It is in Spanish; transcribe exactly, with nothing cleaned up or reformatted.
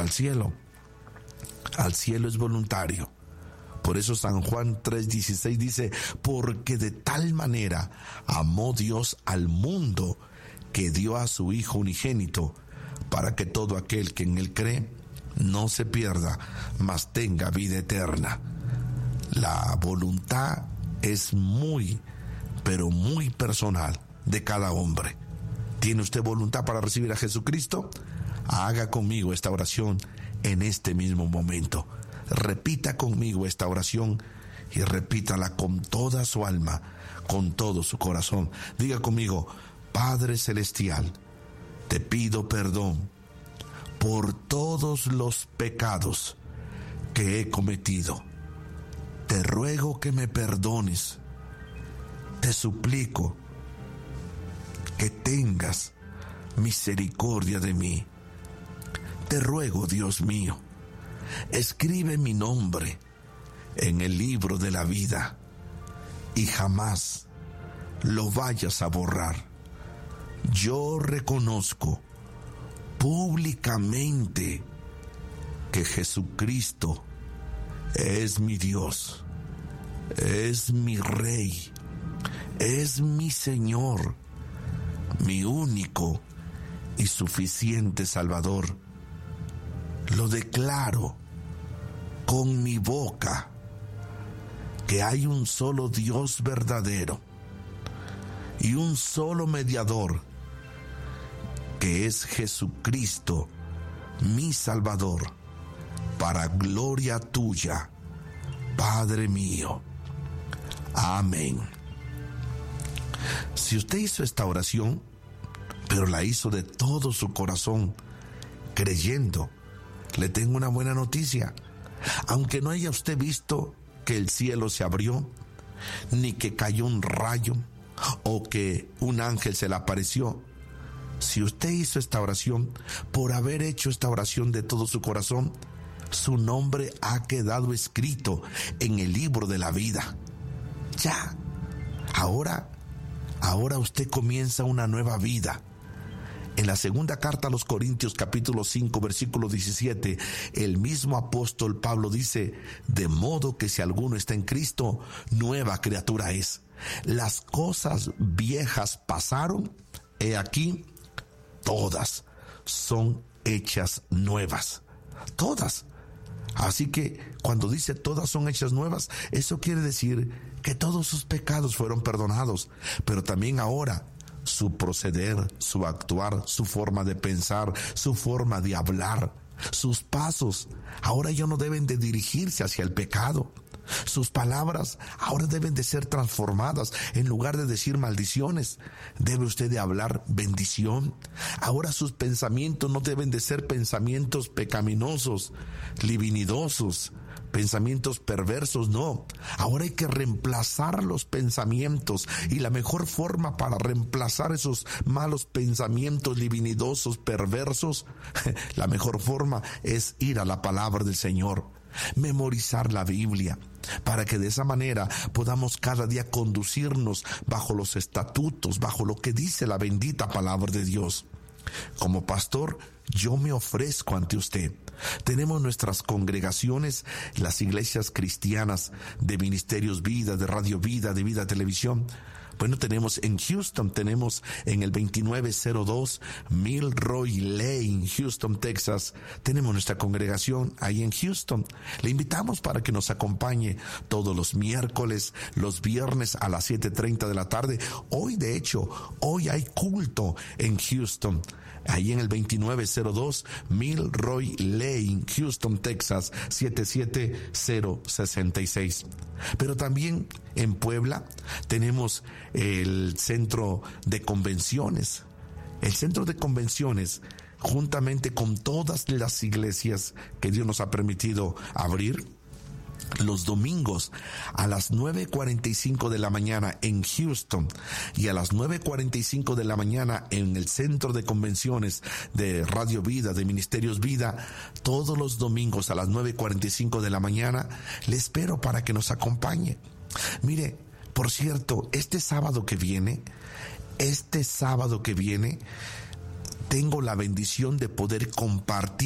al cielo. Al cielo es voluntario. Por eso San Juan tres dieciséis dice, porque de tal manera amó Dios al mundo que dio a su Hijo unigénito, para que todo aquel que en él cree no se pierda, mas tenga vida eterna. La voluntad es muy, pero muy personal de cada hombre. ¿Tiene usted voluntad para recibir a Jesucristo? Haga conmigo esta oración en este mismo momento. Repita conmigo esta oración y repítala con toda su alma, con todo su corazón. Diga conmigo, Padre Celestial, te pido perdón por todos los pecados que he cometido. Te ruego que me perdones. Te suplico que tengas misericordia de mí. Te ruego, Dios mío, escribe mi nombre en el libro de la vida y jamás lo vayas a borrar. Yo reconozco públicamente que Jesucristo es mi Dios, es mi Rey, es mi Señor, mi único y suficiente Salvador. Lo declaro con mi boca que hay un solo Dios verdadero y un solo mediador, que es Jesucristo, mi Salvador, para gloria tuya, Padre mío. Amén. Si usted hizo esta oración, pero la hizo de todo su corazón, creyendo, le tengo una buena noticia. Aunque no haya usted visto que el cielo se abrió, ni que cayó un rayo, o que un ángel se le apareció, si usted hizo esta oración, por haber hecho esta oración de todo su corazón, su nombre ha quedado escrito en el libro de la vida. Ya, ahora, ahora usted comienza una nueva vida. En la segunda carta a los Corintios, capítulo cinco, versículo diecisiete, el mismo apóstol Pablo dice, de modo que si alguno está en Cristo, nueva criatura es. Las cosas viejas pasaron, he aquí, todas son hechas nuevas. Todas. Así que cuando dice todas son hechas nuevas, eso quiere decir que todos sus pecados fueron perdonados, pero también ahora su proceder, su actuar, su forma de pensar, su forma de hablar, sus pasos, ahora ya no deben de dirigirse hacia el pecado. Sus palabras ahora deben de ser transformadas. En lugar de decir maldiciones, debe usted de hablar bendición. Ahora sus pensamientos no deben de ser pensamientos pecaminosos, libidinosos, pensamientos perversos, no. Ahora hay que reemplazar los pensamientos, y la mejor forma para reemplazar esos malos pensamientos libidinosos, perversos, la mejor forma es ir a la palabra del Señor, memorizar la Biblia, para que de esa manera podamos cada día conducirnos bajo los estatutos, bajo lo que dice la bendita palabra de Dios. Como pastor, yo me ofrezco ante usted. Tenemos nuestras congregaciones, las iglesias cristianas de Ministerios Vida, de Radio Vida, de Vida Televisión. Bueno, tenemos en Houston, tenemos en el veintinueve cero dos Milroy Lane, Houston, Texas. Tenemos nuestra congregación ahí en Houston. Le invitamos para que nos acompañe todos los miércoles, los viernes a las siete treinta de la tarde. Hoy, de hecho, hoy hay culto en Houston, ahí en el veintinueve cero dos Milroy Lane, Houston, Texas, siete siete cero seis seis. Pero también en Puebla tenemos el centro de convenciones. El centro de convenciones, juntamente con todas las iglesias que Dios nos ha permitido abrir, los domingos a las nueve cuarenta y cinco de la mañana en Houston y a las nueve cuarenta y cinco de la mañana en el centro de convenciones de Radio Vida, de Ministerios Vida, todos los domingos a las nueve cuarenta y cinco de la mañana, le espero para que nos acompañe. Mire, por cierto, este sábado que viene, este sábado que viene, tengo la bendición de poder compartir